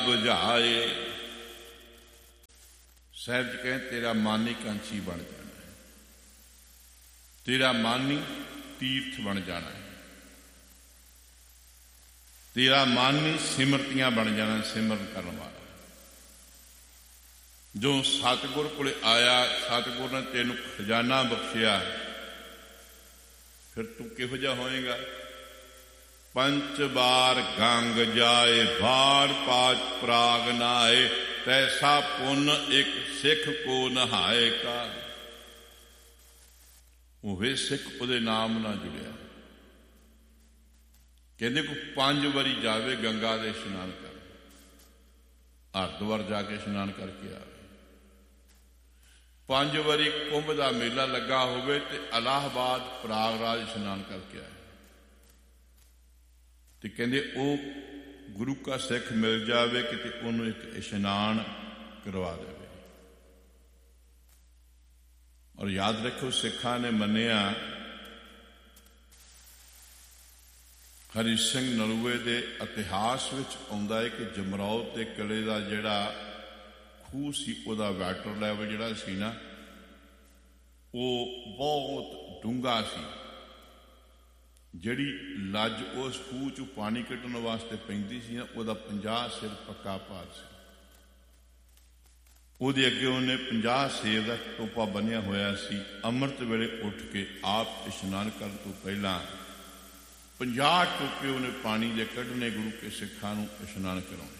बुझाए। ਸਾਹਿਬ ਜੀ ਕਹਿੰਦੇ ਤੇਰਾ ਮਨ ਹੀ ਕਾਂਛੀ ਬਣ ਜਾਣਾ ਹੈ, ਤੇਰਾ ਮਨ ਹੀ ਤੀਰਥ ਬਣ ਜਾਣਾ ਹੈ, ਤੇਰਾ ਮਨ ਹੀ ਸਿਮਰਤੀਆਂ ਬਣ ਜਾਣਾ, ਸਿਮਰਨ ਕਰਨ ਵਾਲਾ। ਜੋ ਸਤਿਗੁਰ ਕੋਲ ਆਇਆ, ਸਤਿਗੁਰ ਨੇ ਤੈਨੂੰ ਖਜ਼ਾਨਾ ਬਖਸ਼ਿਆ, ਫਿਰ ਤੂੰ ਕਿਹੋ ਜਿਹਾ ਹੋਏਗਾ? ਪੰਚ ਬਾਰ ਗੰਗ ਜਾਏ, ਬਾਰ ਪਾਚ ਪ੍ਰਾਗ ਨਾਏ, ਤੈਸਾ ਪੁੰਨ ਇੱਕ ਸਿੱਖ ਕੋ ਨਹਾਏ ਕਾ। ਉਹ ਸਿੱਖ ਉਹਦੇ ਨਾਮ ਨਾਲ ਜੁੜਿਆ। ਕਹਿੰਦੇ ਕੋਈ 5 ਵਾਰੀ ਜਾਵੇ ਗੰਗਾ ਦੇ ਇਸ਼ਨਾਨ ਕਰ, ਹਰਿਦੁਆਰ ਜਾ ਕੇ ਇਸ਼ਨਾਨ ਕਰਕੇ ਆਵੇ, 5 ਵਾਰੀ ਕੁੰਭ ਦਾ ਮੇਲਾ ਲੱਗਾ ਹੋਵੇ ਤੇ ਇਲਾਹਾਬਾਦ ਪ੍ਰਯਾਗਰਾਜ ਇਸ਼ਨਾਨ ਕਰਕੇ ਆਏ। ਤੇ ਕਹਿੰਦੇ ਉਹ ਗੁਰੂ ਕਾ ਸਿੱਖ ਮਿਲ ਜਾਵੇ ਕਿਤੇ ਉਹਨੂੰ ਇੱਕ ਇਸ਼ਨਾਨ ਕਰਵਾ ਦੇਵੇ। ਔਰ ਯਾਦ ਰੱਖੋ, ਸਿੱਖਾਂ ਨੇ ਮੰਨਿਆ ਹਰੀ ਸਿੰਘ ਨਲੂਏ ਦੇ ਇਤਿਹਾਸ ਵਿੱਚ ਆਉਂਦਾ ਹੈ ਕਿ ਜਮਰੌਦ ਦੇ ਕਿਲੇ ਦਾ ਜਿਹੜਾ ਖੂਹ ਸੀ, ਉਹਦਾ ਵਾਟਰ ਲੈਵਲ ਜਿਹੜਾ ਸੀ ਨਾ, ਉਹ ਬਹੁਤ ਡੂੰਘਾ ਸੀ। ਜਿਹੜੀ ਲੱਜ ਉਸ ਖੂਹ ਚੋਂ ਪਾਣੀ ਕੱਢਣ ਵਾਸਤੇ ਪੈਂਦੀ ਸੀ ਨਾ, ਉਹਦਾ 50 ਸਿਰ ਪੱਕਾ ਭਾਰ ਸੀ। ਉਹਦੇ ਅੱਗੇ ਉਹਨੇ 50 ਸੇਬ ਦਾ ਟੋਪਾ ਬੰਨਿਆ ਹੋਇਆ ਸੀ। ਅੰਮ੍ਰਿਤ ਵੇਲੇ ਉੱਠ ਕੇ ਆਪ ਇਸ਼ਨਾਨ ਕਰਨ ਤੋਂ ਪਹਿਲਾਂ 50 ਟੋਪੇ ਉਹਨੇ ਪਾਣੀ ਦੇ ਕੱਢਣੇ, ਗੁਰੂ ਕੇ ਸਿੱਖਾਂ ਨੂੰ ਇਸ਼ਨਾਨ ਕਰਾਉਣੇ।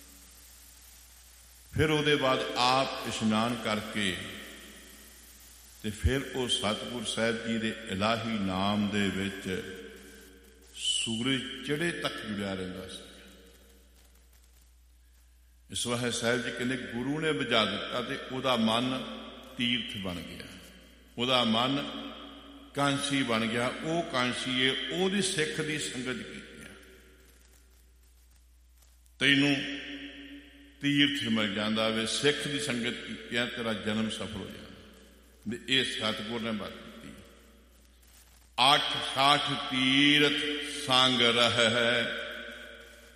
ਫਿਰ ਉਹਦੇ ਬਾਅਦ ਆਪ ਇਸ਼ਨਾਨ ਕਰਕੇ ਤੇ ਫਿਰ ਉਹ ਸਤਿਗੁਰ ਸਾਹਿਬ ਜੀ ਦੇ ਇਲਾਹੀ ਨਾਮ ਦੇ ਵਿੱਚ ਸੂਰਜ ਚੜ੍ਹੇ ਤੱਕ ਜੁੜਿਆ ਰਹਿੰਦਾ ਸੀ। ਇਸ ਵਾਰ ਸਾਹਿਬ ਜੀ ਕਹਿੰਦੇ ਗੁਰੂ ਨੇ ਬੁਝਾ ਦਿੱਤਾ ਤੇ ਉਹਦਾ ਮਨ ਤੀਰਥ ਬਣ ਗਿਆ, ਉਹਦਾ ਮਨ ਕਾਂਸੀ ਬਣ ਗਿਆ। ਉਹ ਕਾਂਸੀਏ ਉਹਦੀ ਸਿੱਖ ਦੀ ਸੰਗਤ ਕੀਤੀ, ਤੈਨੂੰ ਤੀਰਥ ਮਿਲ ਜਾਂਦਾ ਵੇ। ਸਿੱਖ ਦੀ ਸੰਗਤ ਕੀਤੀ, ਤੇਰਾ ਜਨਮ ਸਫਲ ਹੋ ਜਾਂਦਾ। ਇਹ ਸਤਿਗੁਰ ਨੇ ਬਾਤ ਕੀਤੀ। 8 60 ਤੀਰਥ ਸੰਗ ਰਹਿ